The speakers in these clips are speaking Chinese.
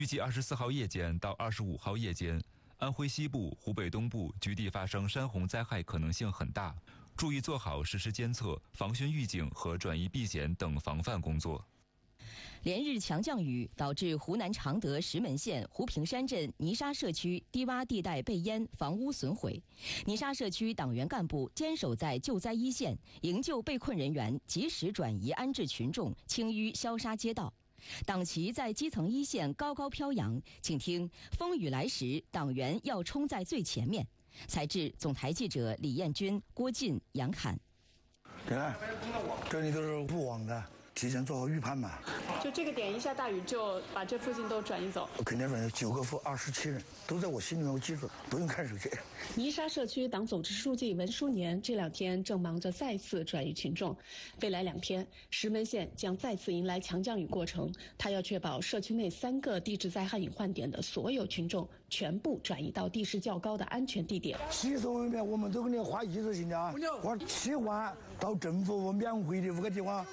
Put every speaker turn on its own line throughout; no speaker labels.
预计24号夜间到25号夜间，安徽西部、湖北东部局地发生山洪灾害可能性很大，注意做好实时监测、防汛预警和转移避险等防范工作。
连日强降雨导致湖南常德石门县湖平山镇泥沙社区低洼地带被淹，房屋损毁。泥沙社区党员干部坚守在救灾一线，营救被困人员，及时转移安置群众，清淤消杀街道。党旗在基层一线高高飘扬，请听风雨来时，党员要冲在最前面。采制总台记者李彦军、郭进、杨侃。
你看，这里都是误网的，提前做好预判嘛。
就这个点一下大雨就把这附近都转移走。
肯定转移9个副27人，都在我心里面，我记住，不用看手机。
泥沙社区党总支书记文书年这2天正忙着再次转移群众。未来2天，石门县将再次迎来强降雨过程，他要确保社区内3个地质灾害隐患点的所有群众全部转移到地势较高的安全地点。
洗手方面，我们都给你花一次性的啊，花7万到政府免费的5个地方。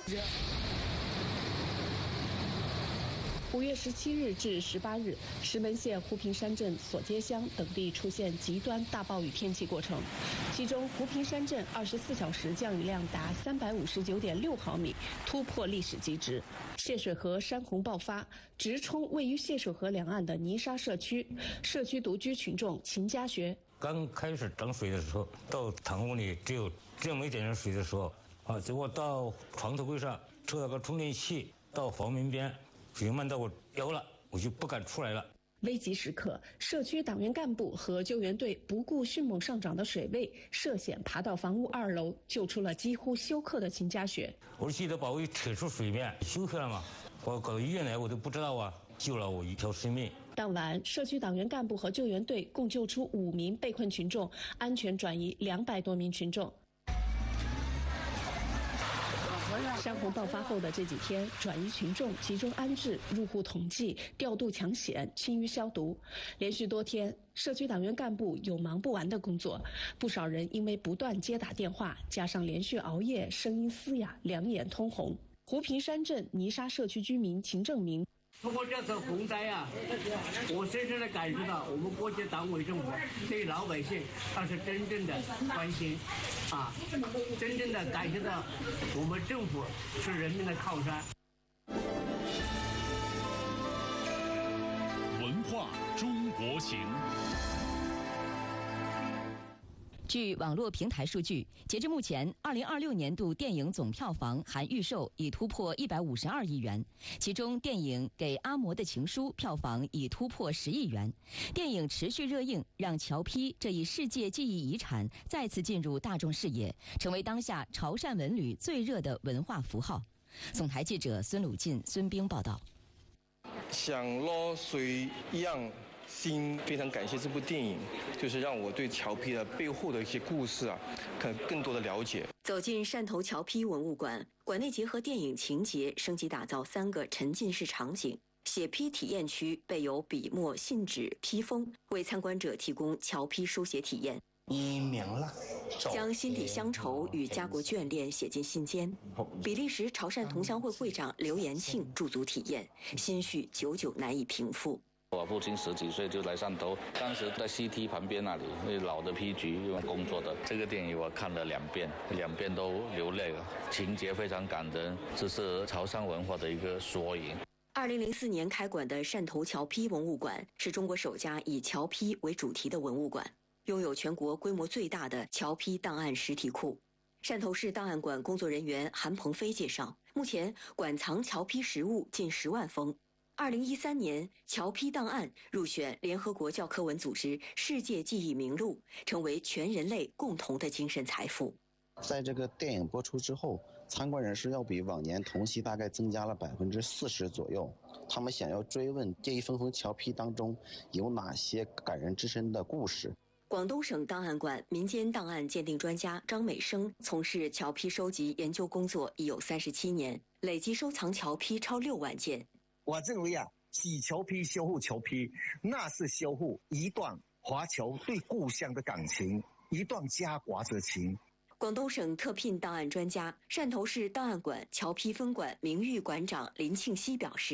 5月17日至18日，石门县湖平山镇索街乡等地出现极端大暴雨天气过程，其中湖平山镇24小时降雨量达359.6毫米，突破历史极值。泄水河山洪爆发，直冲位于泄水河两岸的泥沙社区，社区独居群众秦家学。
刚开始涨水的时候，到堂屋里只有这么一点点水的时候，结果到床头柜上抽了个充电器，到房门边。水漫到我腰了，我就不敢出来了。
危急时刻，社区党员干部和救援队不顾迅猛上涨的水位，涉险爬到房屋2楼，救出了几乎休克的秦家雪。
我记得把我扯出水面，休克了嘛，我搞到医院来，我都不知道啊，救了我一条生命。
当晚，社区党员干部和救援队共救出5名被困群众，安全转移200多名群众。山洪爆发后的这几天，转移群众、集中安置、入户统计、调度抢险、清淤消毒，连续多天，社区党员干部有忙不完的工作。不少人因为不断接打电话，加上连续熬夜，声音嘶哑，两眼通红。湖平山镇泥沙社区居民秦正明。
通过这次洪灾我深深地感受到我们国家党委政府对老百姓他是真正的关心真正的感觉到我们政府是人民的靠山。
文化中国行。
据网络平台数据，截至目前，2026年度电影总票房含预售已突破152亿元，其中电影《给阿嬷的情书》票房已突破10亿元。电影持续热映，让侨批这一世界记忆遗产再次进入大众视野，成为当下潮汕文旅最热的文化符号。总台记者孙鲁进、孙冰报道。
想落水一样心，非常感谢这部电影，就是让我对侨批的背后的一些故事更多的了解。
走进汕头侨批文物馆，馆内结合电影情节，升级打造3个沉浸式场景。写批体验区备有笔墨、信纸、批封，为参观者提供侨批书写体验。
你明了，
将心底乡愁与家国眷恋写进心间。比利时潮汕同乡会会长刘延庆驻足体验，心绪久久难以平复。
我父亲10几岁就来汕头，当时在 CT 旁边那里，那老的批局工作的。这个电影我看了2遍，2遍都流泪了，情节非常感人，这是潮汕文化的一个缩影。
2004年开馆的汕头侨批文物馆是中国首家以侨批为主题的文物馆，拥有全国规模最大的侨批档案实体库。汕头市档案馆工作人员韩鹏飞介绍，目前馆藏侨批实物近10万封。2013年，侨批档案入选联合国教科文组织世界记忆名录，成为全人类共同的精神财富。
在这个电影播出之后，参观人数要比往年同期大概增加了40%左右。他们想要追问这一封封侨批当中有哪些感人至深的故事。
广东省档案馆民间档案鉴定专家张美生从事侨批收集研究工作已有37年，累计收藏侨批超6万件。
我认为洗侨批、修复侨批，那是修复一段华侨对故乡的感情，一段家国之情。
广东省特聘档案专家、汕头市档案馆侨批分馆名誉馆长林庆熙表示，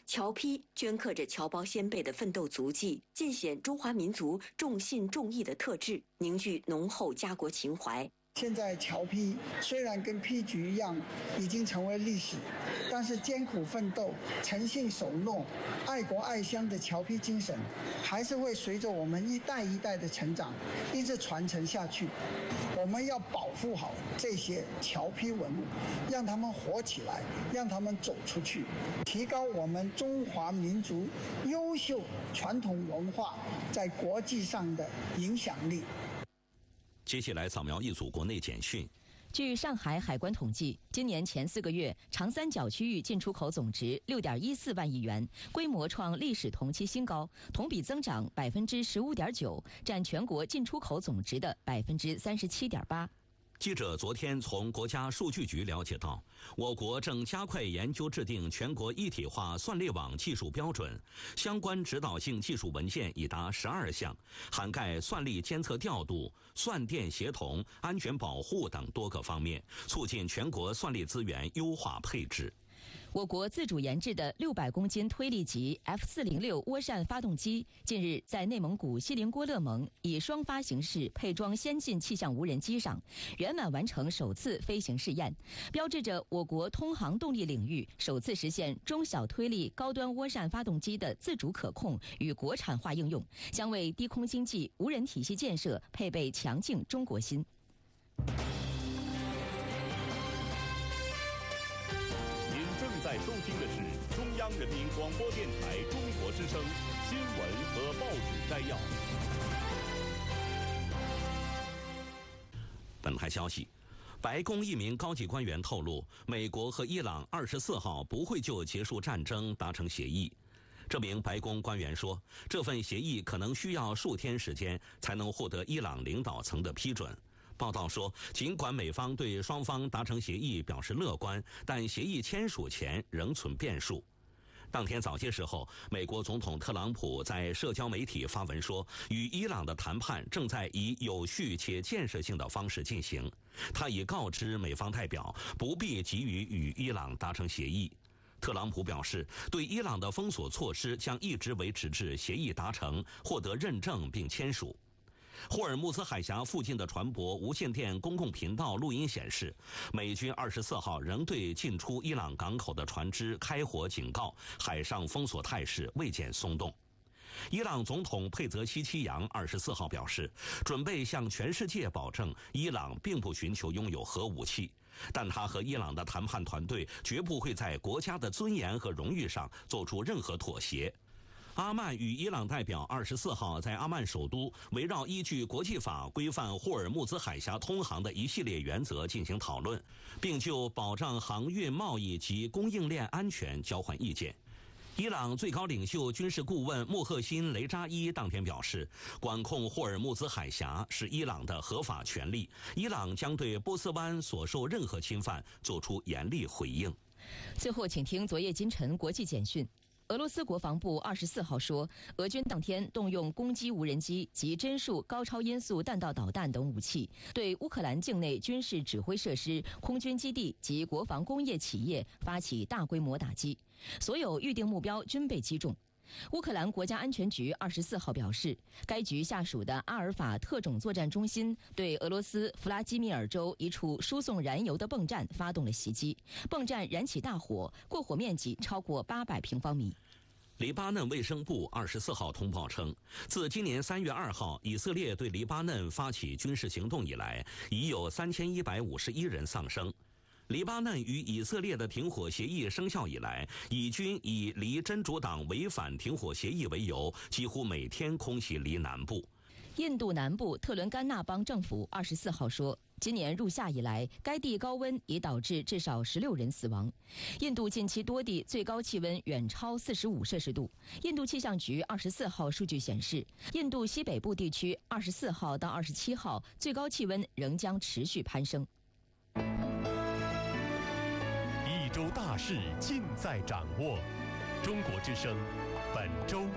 侨批镌刻着侨胞先辈的奋斗足迹，尽显中华民族重信重义的特质，凝聚浓厚家国情怀。
现在侨批虽然跟批局一样已经成为历史，但是艰苦奋斗、诚信守诺、爱国爱乡的侨批精神，还是会随着我们一代一代的成长，一直传承下去。我们要保护好这些侨批文物，让他们活起来，让他们走出去，提高我们中华民族优秀传统文化在国际上的影响力。
接下来扫描一组国内简讯。
据上海海关统计，今年前4个月，长三角区域进出口总值6.14万亿元，规模创历史同期新高，同比增长15.9%，占全国进出口总值的37.8%。
记者昨天从国家数据局了解到，我国正加快研究制定全国一体化算力网技术标准，相关指导性技术文件已达12项，涵盖算力监测调度、算电协同、安全保护等多个方面，促进全国算力资源优化配置。
我国自主研制的600公斤推力级 F406涡扇发动机近日在内蒙古锡林郭勒盟以双发形式配装先进气象无人机上，圆满完成首次飞行试验，标志着我国通航动力领域首次实现中小推力高端涡扇发动机的自主可控与国产化应用，将为低空经济无人体系建设配备强劲中国心。
在收听的是中央人民广播电台中国之声新闻和报纸摘要。
本台消息，白宫一名高级官员透露，美国和伊朗24号不会就结束战争达成协议。这名白宫官员说，这份协议可能需要数天时间才能获得伊朗领导层的批准。报道说，尽管美方对双方达成协议表示乐观，但协议签署前仍存变数。当天早些时候，美国总统特朗普在社交媒体发文说，与伊朗的谈判正在以有序且建设性的方式进行。他已告知美方代表不必急于与伊朗达成协议。特朗普表示，对伊朗的封锁措施将一直维持至协议达成、获得认证并签署。霍尔木兹海峡附近的船舶无线电公共频道录音显示，美军24号仍对进出伊朗港口的船只开火警告，海上封锁态势未见松动。伊朗总统佩泽西奇扬24号表示，准备向全世界保证伊朗并不寻求拥有核武器，但他和伊朗的谈判团队绝不会在国家的尊严和荣誉上做出任何妥协。阿曼与伊朗代表24号在阿曼首都围绕依据国际法规范霍尔木兹海峡通航的一系列原则进行讨论，并就保障航运贸易及供应链安全交换意见。伊朗最高领袖军事顾问穆赫辛·雷扎伊当天表示，管控霍尔木兹海峡是伊朗的合法权利，伊朗将对波斯湾所受任何侵犯做出严厉回应。
最后，请听昨夜今晨国际简讯。俄罗斯国防部24号说，俄军当天动用攻击无人机及帧数高超音速弹道导弹等武器，对乌克兰境内军事指挥设施、空军基地及国防工业企业发起大规模打击，所有预定目标均被击中。乌克兰国家安全局24号表示，该局下属的阿尔法特种作战中心对俄罗斯弗拉基米尔州一处输送燃油的泵站发动了袭击，泵站燃起大火，过火面积超过800平方米。
黎巴嫩卫生部24号通报称，自今年3月2号以色列对黎巴嫩发起军事行动以来，已有3151人丧生。黎巴嫩与以色列的停火协议生效以来，以军以黎真主党违反停火协议为由，几乎每天空袭黎南部。
印度南部特伦甘纳邦政府24号说，今年入夏以来，该地高温已导致至少16人死亡。印度近期多地最高气温远超45摄氏度。印度气象局24号数据显示，印度西北部地区24号到27号最高气温仍将持续攀升。
一周大事尽在掌握，中国之声本周。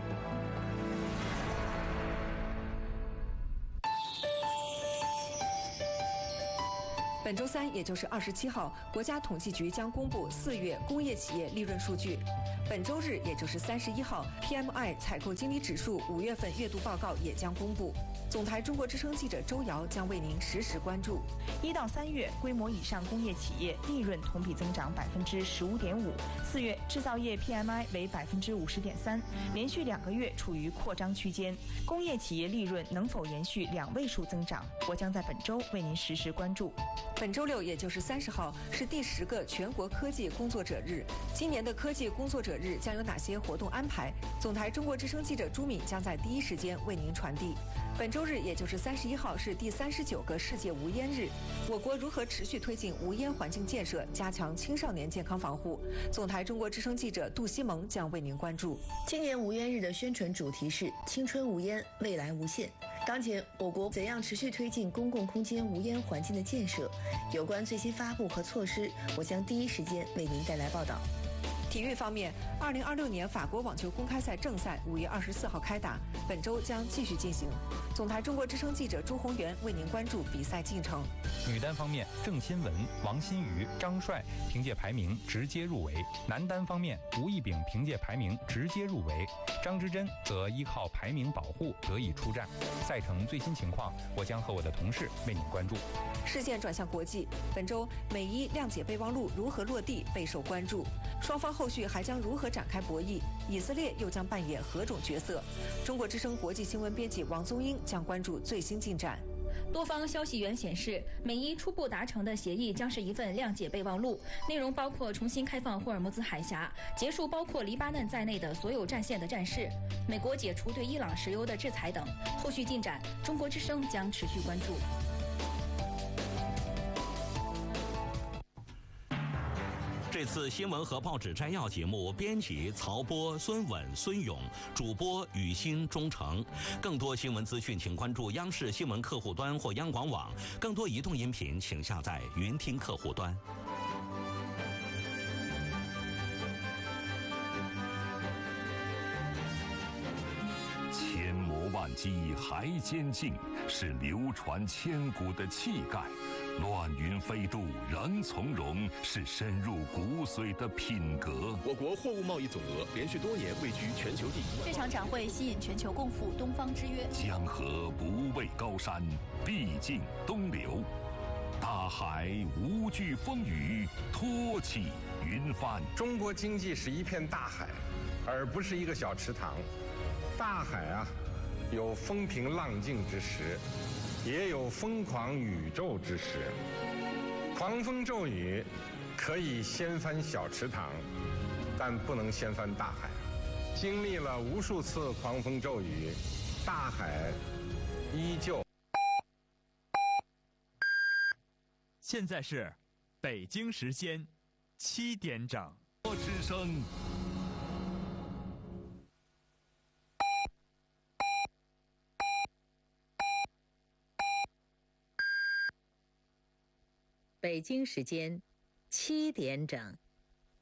本周三，也就是27号，国家统计局将公布4月工业企业利润数据。本周日，也就是31号 ，PMI 采购经理指数5月份月度报告也将公布。总台中国之声记者周瑶将为您实时关注。
1到3月，规模以上工业企业利润同比增长15.5%，4月制造业 PMI 为50.3%，连续2个月处于扩张区间。工业企业利润能否延续2位数增长？我将在本周为您实时关注。
本周六，也就是30号，是第10个全国科技工作者日。今年的科技工作者日将有哪些活动安排？总台中国之声记者朱敏将在第一时间为您传递。本周日，也就是31号，是第39个世界无烟日。我国如何持续推进无烟环境建设，加强青少年健康防护？总台中国之声记者杜西蒙将为您关注。
今年无烟日的宣传主题是青春无烟，未来无限。当前，我国怎样持续推进公共空间无烟环境的建设？有关最新发布和措施，我将第一时间为您带来报道。
体育方面，2026年法国网球公开赛正赛5月24号开打，本周将继续进行。总台中国之声记者朱宏元为您关注比赛进程。
女单方面，郑钦文、王欣瑜、张帅凭借排名直接入围；男单方面，吴亦丙凭借排名直接入围，张之臻则依靠排名保护得以出战。赛程最新情况，我将和我的同事为您关注。
视线转向国际，本周美伊谅解备忘录如何落地备受关注，双方后续还将如何展开博弈？以色列又将扮演何种角色？中国之声国际新闻编辑王宗英将关注最新进展。
多方消息源显示，美伊初步达成的协议将是一份谅解备忘录，内容包括重新开放霍尔木兹海峡，结束包括黎巴嫩在内的所有战线的战事，美国解除对伊朗石油的制裁等。后续进展，中国之声将持续关注。
这次新闻和报纸摘要节目，编辑曹波、孙稳、孙勇，主播雨欣、钟诚。更多新闻资讯，请关注央视新闻客户端或央广网。更多移动音频，请下载云听客户端。
千磨万击还坚劲，是流传千古的气概。乱云飞渡人从容，是深入骨髓的品格。
我国货物贸易总额连续多年位居全球第一。
这场展会吸引全球共赴东方之约。
江河不畏高山，必尽东流。大海无惧风雨，托起云帆。
中国经济是一片大海，而不是一个小池塘。大海啊，有风平浪静之时，也有疯狂宇宙之时。狂风骤雨可以掀翻小池塘，但不能掀翻大海。经历了无数次狂风骤雨，大海依旧。
现在是北京时间7点整。
之声。
北京时间7点整。